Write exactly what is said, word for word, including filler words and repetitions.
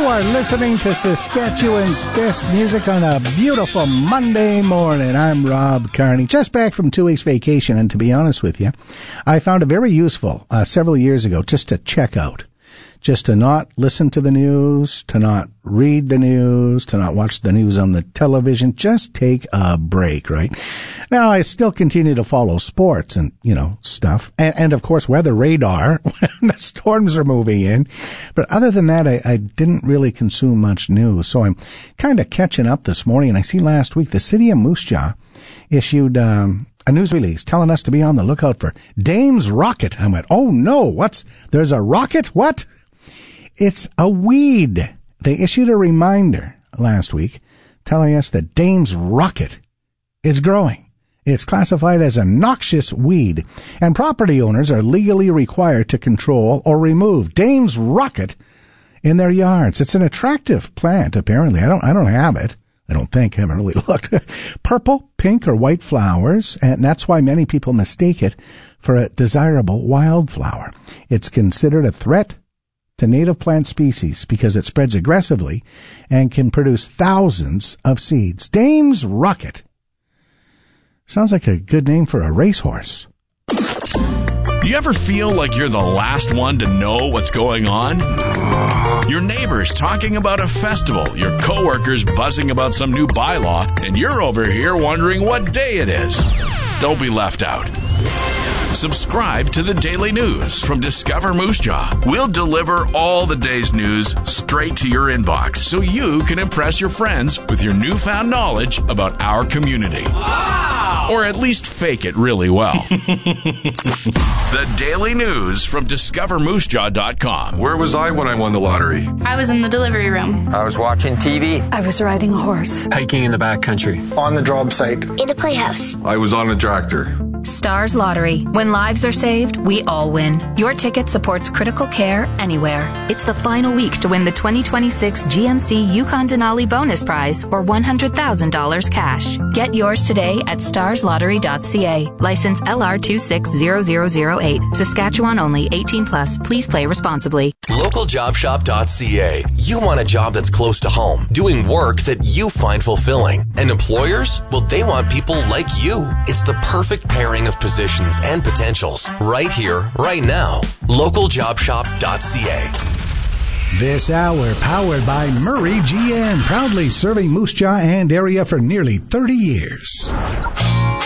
are listening to Saskatchewan's best music on a beautiful Monday morning. I'm Rob Carney, just back from two weeks vacation, and to be honest with you, I found it very useful uh, several years ago just to check out. Just to not listen to the news, to not read the news, to not watch the news on the television. Just take a break, right? Now, I still continue to follow sports and, you know, stuff. And, and of course, weather radar when the storms are moving in. But other than that, I, I didn't really consume much news. So I'm kind of catching up this morning. And I see last week the city of Moose Jaw issued um, a news release telling us to be on the lookout for Dame's rocket. I went, oh no, what's, there's a rocket? What? It's a weed. They issued a reminder last week telling us that Dame's rocket is growing. It's classified as a noxious weed, and property owners are legally required to control or remove Dame's rocket in their yards. It's an attractive plant, apparently. I don't, I don't have it. I don't think. I haven't really looked. Purple, pink, or white flowers, and that's why many people mistake it for a desirable wildflower. It's considered a threat to native plant species because it spreads aggressively and can produce thousands of seeds. Dame's rocket. Sounds like a good name for a racehorse. You ever feel like you're the last one to know what's going on? Your neighbor's talking about a festival, your coworker's buzzing about some new bylaw, and you're over here wondering what day it is. Don't be left out. Subscribe to the Daily News from Discover Moose Jaw. We'll deliver all the day's news straight to your inbox so you can impress your friends with your newfound knowledge about our community. Wow! Or at least fake it really well. The Daily News from discover moose jaw dot com. Where was I when I won the lottery? I was in the delivery room. I was watching T V. I was riding a horse. Hiking in the backcountry. On the job site. In a playhouse. I was on a tractor. Stars Lottery. When lives are saved, we all win. Your ticket supports critical care anywhere. It's the final week to win the twenty twenty-six G M C Yukon Denali bonus prize or one hundred thousand dollars cash. Get yours today at stars lottery dot c a. License L R two six zero zero zero eight. Saskatchewan only. eighteen plus. Please play responsibly. local job shop dot c a. You want a job that's close to home, doing work that you find fulfilling. And employers? Well, they want people like you. It's the perfect pairing of positions and potentials right here, right now. local job shop dot c a. This hour powered by Murray G M, proudly serving Moose Jaw and area for nearly thirty years.